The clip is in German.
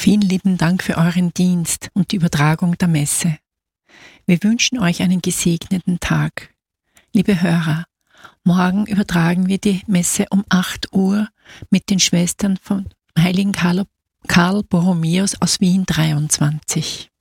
Vielen lieben Dank für euren Dienst und die Übertragung der Messe. Wir wünschen euch einen gesegneten Tag. Liebe Hörer, morgen übertragen wir die Messe um 8 Uhr mit den Schwestern von Heiligen Karl Borromäus aus Wien 23.